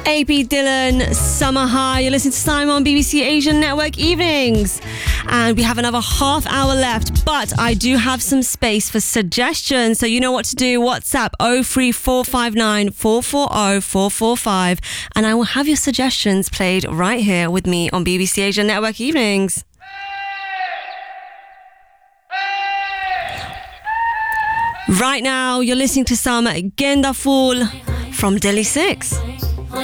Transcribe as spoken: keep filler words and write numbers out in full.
A P Dylan, Summer High. You're listening to Simon on B B C Asian Network Evenings. And we have another half hour left, but I do have some space for suggestions. So you know what to do. WhatsApp oh three four five nine, four four oh, four four five. And I will have your suggestions played right here with me on B B C Asian Network Evenings. Right now, you're listening to some Genda Fool from Delhi six.